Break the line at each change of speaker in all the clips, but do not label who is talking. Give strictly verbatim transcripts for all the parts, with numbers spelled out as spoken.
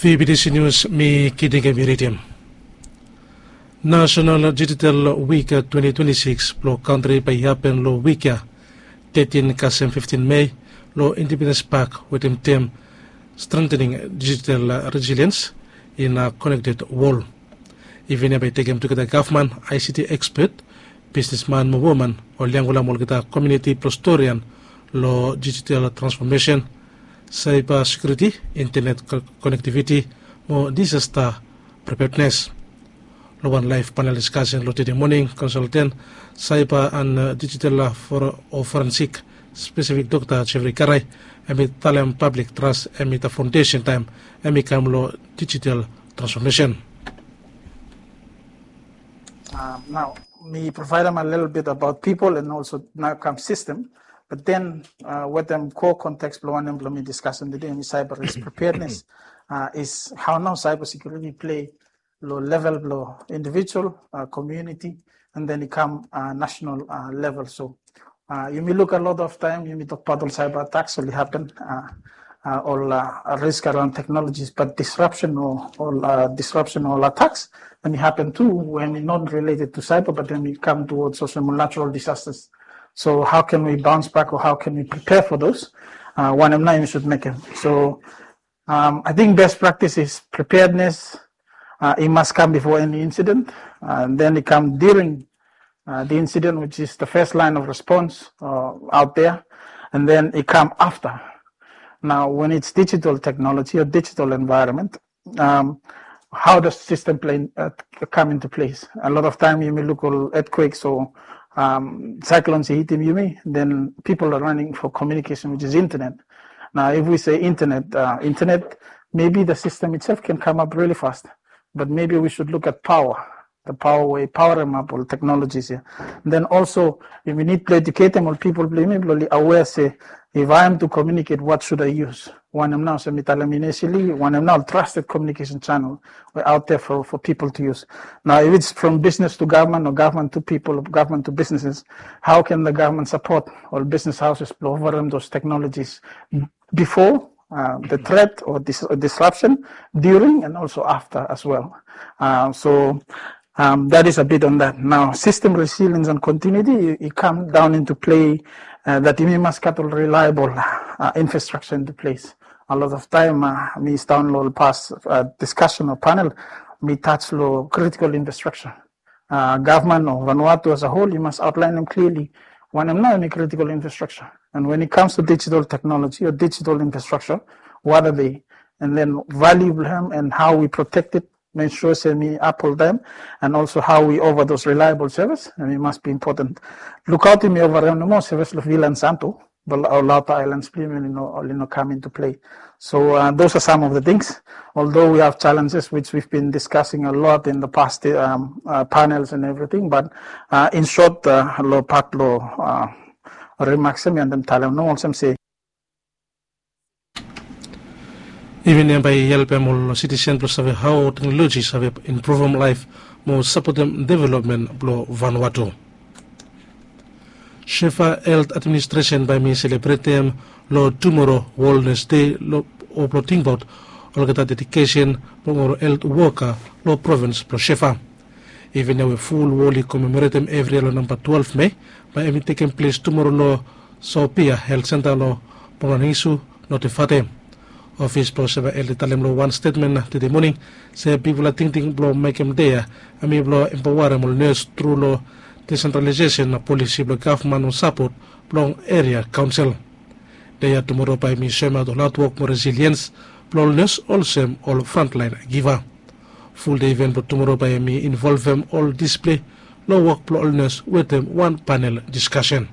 V B D C News mi kidige miridium. National Digital Week twenty twenty-six lo country pa happen lo week ya thirteen kasem fifteen May lo Independence Park with him theme strengthening digital resilience in a connected world. Even by taking together government, I C T expert, businessman, woman, or liangula molgita community prostorian lo digital transformation, cyber security, internet co connectivity, mo disaster preparedness. Lo one live panel discussion lo today morning consultant cyber and uh, digital uh, for or forensic specific doctor Chevry Karai, emit talem public trust, emit a foundation time, emit kam lo digital transformation.
Um, now, me provide them a little bit about people and also now come system, but then uh, what them core context blow and implement discussion today in cyber risk preparedness uh, is how now cybersecurity play low level, low individual, uh, community, and then it come uh, national uh, level. So uh, you may look a lot of time, you may talk about all cyber attacks only happen, uh, uh, all uh, risk around technologies, but disruption or, or uh, disruption or attacks, and it happen too when it's not related to cyber, but then we come towards social natural disasters. So how can we bounce back or how can we prepare for those? Uh, one of nine we should make it. So um, I think best practice is preparedness. Uh, it must come before any incident, uh, and then it come during uh, the incident, which is the first line of response uh, out there, and then it come after. Now, when it's digital technology or digital environment, um, how does system play, uh, come into place? A lot of time you may look at earthquakes or um, cyclones hitting you may, then people are running for communication, which is internet. Now, if we say internet, uh, internet, maybe the system itself can come up really fast. But maybe we should look at power, the power way, power them up, all technologies here. And then also, if we need to educate them, all people be aware, say, if I am to communicate, what should I use? One am now, so one am now trusted communication channel we're out there for, for people to use. Now, if it's from business to government or government to people, or government to businesses, how can the government support all business houses over them those technologies before Uh, the threat or dis disruption, during and also after as well. Uh, so um, that is a bit on that. Now, system resilience and continuity, it, it comes down into play uh, that you must get a reliable uh, infrastructure into place. A lot of time, uh, me download past uh, discussion or panel, me touch low critical infrastructure. Uh, government or Vanuatu as a whole, you must outline them clearly. One of them is critical infrastructure. And when it comes to digital technology or digital infrastructure, what are they? And then value them and how we protect it, make sure we uphold them, and also how we offer those reliable service. And it must be important. Look out in me over them, no more service of Villa and Santo, but our Lauta Islands, you know, you know, come into play. So uh, those are some of the things. Although we have challenges, which we've been discussing a lot in the past um, uh, panels and everything, but uh, in short, uh, lo pat lo uh, remarks and them tell them no also say.
Even by helping all citizens plus have how technologies have improved life, more support them development blo Vanuatu. Shefa Health Administration by me celebrate them lo tomorrow Wellness Day lo or think about all get dedication for health worker lo province pro Shefa. Even now we full wally commemorate them every year number twelve May by every taking place tomorrow lo Sopia Health Center lo Ponganisu notifate. Office pro Shefa Health talem lo one statement today morning say people are thinking blow make them there I mean blow empower them nurse through lo decentralization policy blow government on support blow area council. They are tomorrow by me shema do not work more resilience blow nurse also all frontline giver. Full day event but tomorrow by me involve them all display low work blow nurse with them one panel discussion.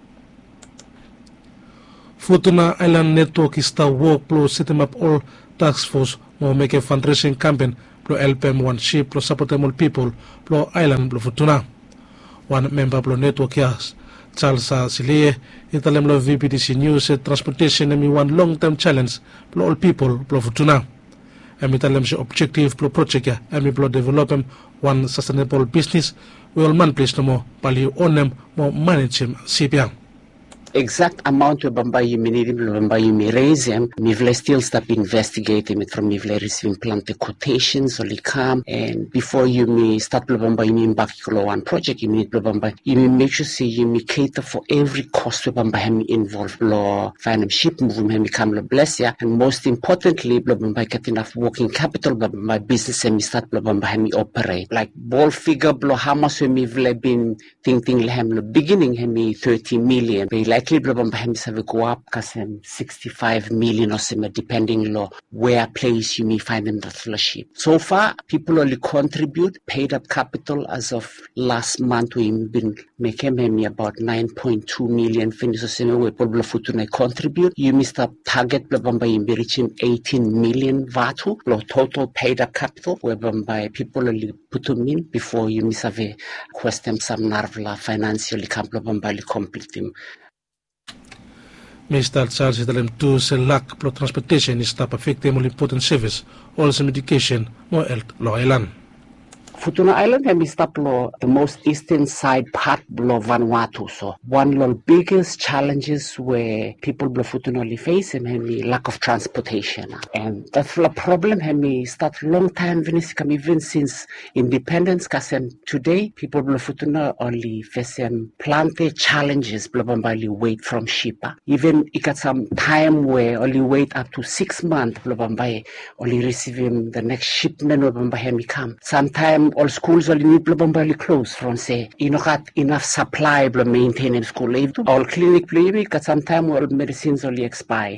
Futuna Island Network is the work blow setting up all task force more make a fundraising campaign blow help them one ship blow support them all people blow island blow Futuna. One member blow network yes Charles Silie italem lo V B D C News transportation emi one long term challenge blow all people blow Futuna. Emi talem si objective blow project ya emi blow develop them one sustainable business we all man place no more pali on them more manage him C P M.
exact amount of bamba you need bamba you may raise him, me still stop investigating it from me receiving plant the quotations or come and before you may start bamba you mean back one project you need bamba you may make sure see you may cater for every cost of bamba him involved law finance ship movement him come bless ya and most importantly bamba get enough working capital but my business and start bamba him operate like ball figure blow how much we have been thinking him the beginning him thirty million but likely bamba him have go up cause sixty-five million or something depending law where place you may find them the fellowship. So far people only contribute paid up capital as of last month we've been making me about nine point two million finish the same way people futuna contribute you missed up target bamba you be reaching eighteen million vatu total paid up capital whereby people only put them in before you miss have a question some narvla financially bamba complete them.
Mister Charles Italem to se lack pro transportation is stop affecting more important service, also medication, more health law island.
Futuna Island and stop law the most eastern side part of Vanuatu. So one of the biggest challenges where people of Futuna only face and lack of transportation. And that's the problem and start long time even since independence cause today people of Futuna only face plenty challenges only wait from ship. Even it got some time where only wait up to six months only receiving the next shipment of come. Sometimes all schools only need to close from say you know got enough supply to maintain in school all clinic maybe got sometimes all medicines only expire.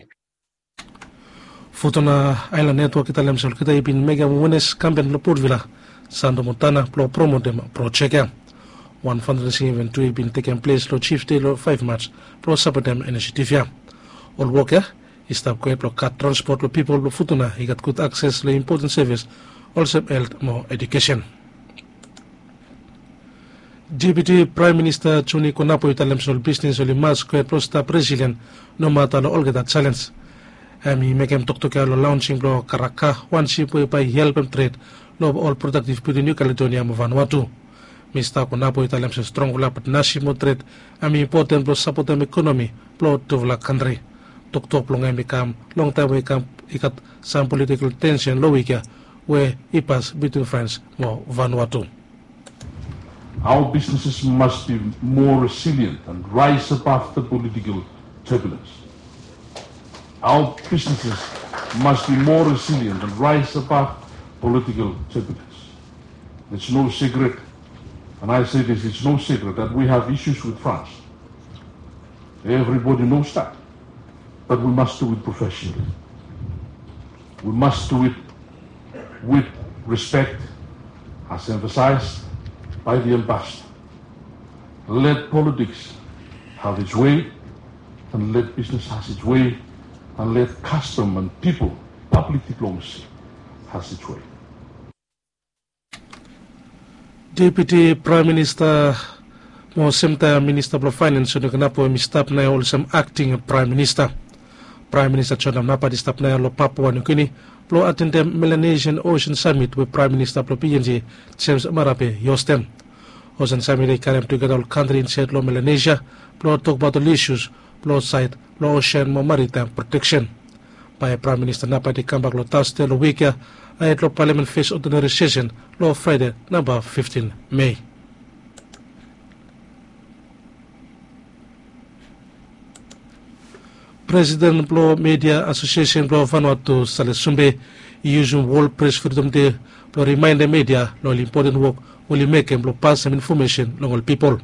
Futuna Island Network kita lem sol kita ibin mega wones campaign lo Port-Vila Sando Montana pro promote them pro check one fundraising event to been taken place lo chief day lo five March pro support them initiative ya all worker is stop ko pro cut transport lo people lo Futuna he got good access lo important service also health more education. Deputy Prime Minister Chuni Konapo italem sol business oli mas ko pro stop resilient no matter lo olga that challenge. Ami mekem tok tok lo launching lo Karaka one ship we by help and trade lo all productive to New Caledonia mo Vanuatu. Mister Konapo italem so strong la but national trade ami important pro support them economy pro to la country. Tok tok lo ngami kam long time we kam ikat some political tension lo wika where ipas between friends mo Vanuatu.
Our businesses must be more resilient and rise above the political turbulence. Our businesses must be more resilient and rise above political turbulence. It's no secret, and I say this, it's no secret that we have issues with France. Everybody knows that. But we must do it professionally. We must do it with respect, as emphasized by the ambassador. Let politics have its way, and let business have its way, and let custom and people, public diplomacy, has its way.
Deputy Prime Minister mo semta Minister of Finance so naganapo mi stop na also acting Prime Minister. Prime Minister Chodam Napa di stop na lo Papua New Guinea pro attend the Melanesian Ocean Summit with Prime Minister of P N G James Marape Yosten. Ocean Summit they carry together all country in said lo Melanesia pro talk about all issues pro side lo ocean mo maritime protection. By Prime Minister Napa di come back lo Thursday lo week ya at lo Parliament face ordinary session lo Friday number fifteen May. President Blo Media Association Blo Vanuatu Salesumbe using World Press Freedom Day to remind the media lo important work will make and pass some information to all people.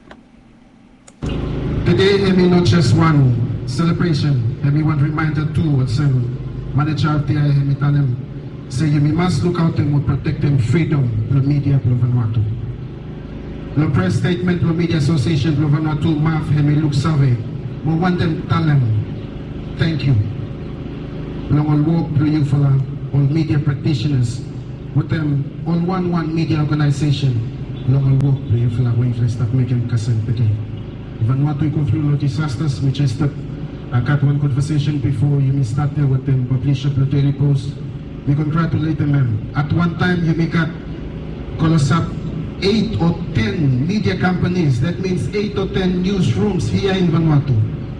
Today I mean not just one celebration, I mean one reminder too what's um manager of the I M tell them say you must look out and will protect them freedom the media Blo Vanuatu. The press statement Blo Media Association Blo Vanuatu Maf Hemi look survey. We want them tell them thank you. Long all work through you for all media practitioners. With them all one one media organization. Long all work through you for way for start making kassan today. Vanuatu go through no disasters, which is that I got one conversation before you may start there with them publish a daily post. We congratulate them. At one time you may got call us up eight or ten media companies. That means eight or ten newsrooms here in Vanuatu.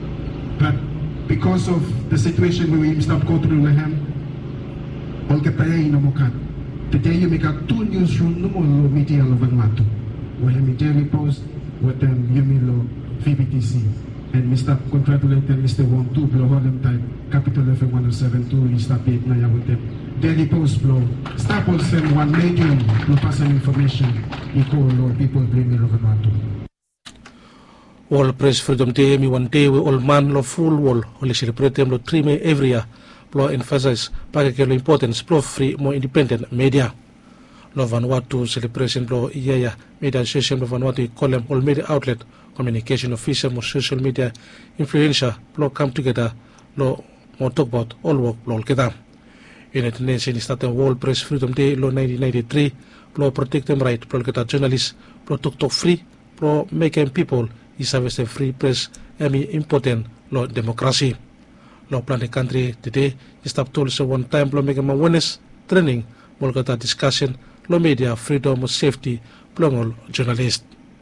But because of the situation where we stop go through Lehem, all the paya inamukat. Today you make a two newsroom no more media lo Vanuatu. Well, me Daily Post with them Yumilo V B T C. And Mister Congratulated Mister Wong two blow Holland type Capital F M one oh seven two he stop eight nine with them. Daily Post blow stop all send one medium to pass some information. You call all people bring me over Vanuatu.
All press freedom day mi one day we all man lo full wall only celebrate them lo three May every year. Lo emphasize pagake lo importance pro free more independent media. Lo Vanuatu celebration lo iya media association lo Vanuatu column all media outlet communication official mo social media influencer lo come together lo mo talk about all work lo kita. United Nations started World Press Freedom Day lo nineteen ninety-three lo protect them right pro kita journalists pro talk talk free pro making people is service the free press emi important lo democracy. Lo plan the country today is stop told so one time lo make awareness training mo kita discussion lo media freedom safety plongol journalist.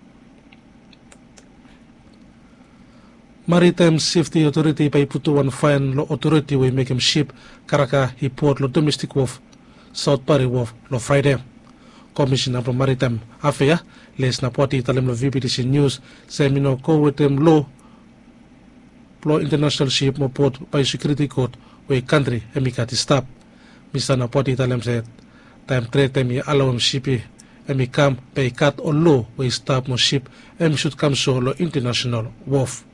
Maritime Safety Authority pay putuan fine lo authority we make him ship karaka he port lo domestic wharf South Pari wharf lo Friday. Commissioner from Maritime Affairs les na poti talem lo V B T C News semino ko with them law lo international ship mo port by security court we country emikati stop. Mister na poti talem said time trade time allow him ship emi kam pay cut or law we stop mo ship em should come so lo international wharf.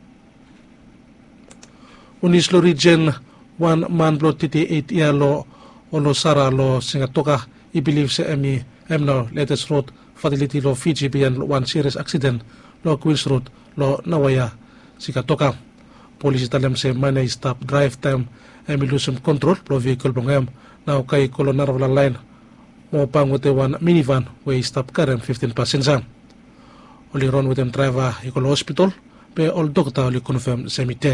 Unislo region one man blo thirty-eight year lo olo sara lo singatoka I believe se emi emno latest road fatality lo Fiji bian one serious accident lo Queens Road lo Nawaya Sikatoka. Police talem se mane stop drive time emi lose control lo vehicle bongam now kay kolonar wala line mo pang with one minivan we stop current fifteen passenger. Only run with them driver ikolo hospital pe all doctor only confirm semi dead.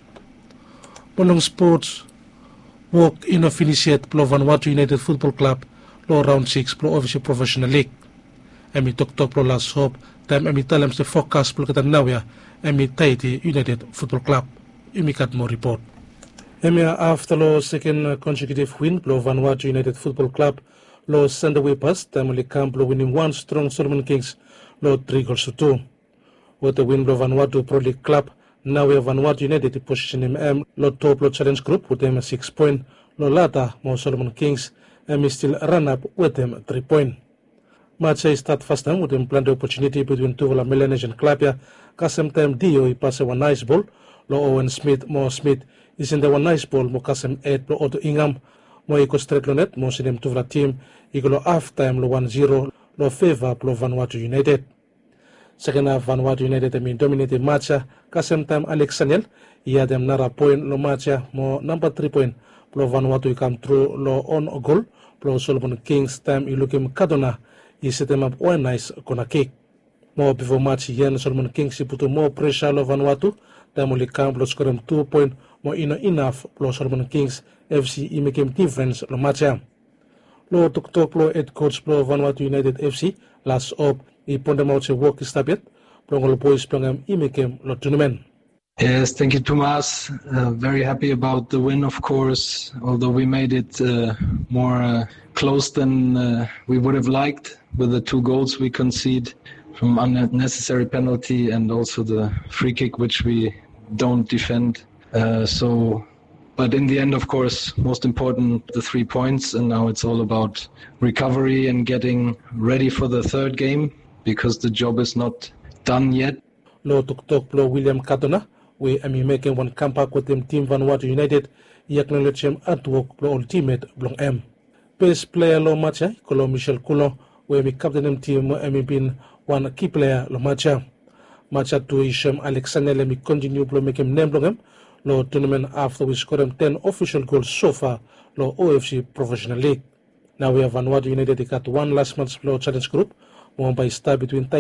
Polong sports walk in of initiate plo Vanuatu United Football Club lo round six plo official professional league. Emi tok tok plo last hope time emi talem se focus plo katan nawya emi Tahiti United Football Club. Emi kat mo report. Emi after lo second consecutive win plo Vanuatu United Football Club lo send away pass time only camp lo winning one strong Solomon Kings lo three goals to two. With the win plo Vanuatu Pro League Club now we have Vanuatu United to position him M lo top lo challenge group with them a six point lo lata mo Solomon Kings and still run up with them three point. Match start first time with them planned the opportunity between two of Melanesian club ya kasem time Dio he pass one nice ball lo Owen Smith mo Smith is in the one nice ball mo kasem eight lo Otto Ingham mo iko straight lo net mo sinem two team iko half time lo one zero lo favor lo Vanuatu United. Second half Vanuatu United I mean dominated match kasem time Alex Sanyel iya dem nara point lo match mo number three point plo Vanuatu come through lo on goal plo Solomon Kings time I look him Kadona I set him up one nice corner kick. Mo before match yen Solomon Kings I put more pressure lo Vanuatu time only come plo score him two point mo ino enough plo Solomon Kings F C I make him difference lo match lo tok tok plo head coach plo Vanuatu United F C last up I put them out to work stop yet plo ngol boys plo ngam I make him lo tournament.
Yes, thank you, Tomas. Uh, very happy about the win, of course, although we made it uh, more uh, close than uh, we would have liked with the two goals we concede from unnecessary penalty and also the free kick, which we don't defend. Uh, so, but in the end, of course, most important, the three points, and now it's all about recovery and getting ready for the third game, because the job is not done yet.
Lo tok tok plo William Kadona we ami making one comeback with them team Vanuatu United I acknowledge him at work plo ultimate blong M. Best player lo matcha kolo Michel Kulo we mi captain them team ami been one key player lo matcha. Matcha to Isham Alexander let me continue plo make him name blong M lo tournament after we score him ten official goals so far lo O F C Professional League. Now we have Vanuatu United got one last match plo challenge group won by star between